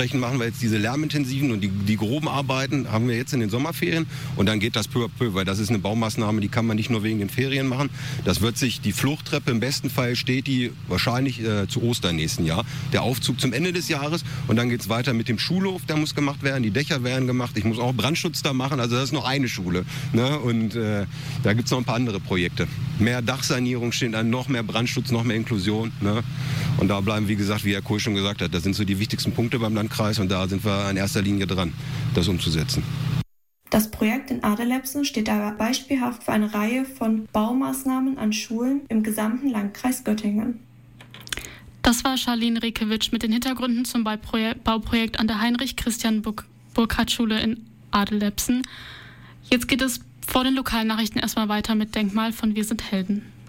Dementsprechend machen wir jetzt diese lärmintensiven und die groben Arbeiten haben wir jetzt in den Sommerferien und dann geht das peu à peu, weil das ist eine Baumaßnahme, die kann man nicht nur wegen den Ferien machen. Das wird sich, die Fluchttreppe im besten Fall steht die wahrscheinlich zu Ostern nächsten Jahr. Der Aufzug zum Ende des Jahres und dann geht es weiter mit dem Schulhof, der muss gemacht werden, die Dächer werden gemacht, ich muss auch Brandschutz da machen, also das ist noch eine Schule. Ne? Und da gibt es noch ein paar andere Projekte. Mehr Dachsanierung steht an, noch mehr Brandschutz, noch mehr Inklusion. Ne? Und da bleiben, wie gesagt, wie Herr Kohl schon gesagt hat, das sind so die wichtigsten Punkte beim Landkreis und da sind wir in erster Linie dran, das umzusetzen. Das Projekt in Adelebsen steht aber beispielhaft für eine Reihe von Baumaßnahmen an Schulen im gesamten Landkreis Göttingen. Das war Charlene Rekewitsch mit den Hintergründen zum Bauprojekt an der Heinrich-Christian-Burkhardt-Schule in Adelebsen. Jetzt geht es vor den lokalen Nachrichten erstmal weiter mit Denkmal von Wir sind Helden.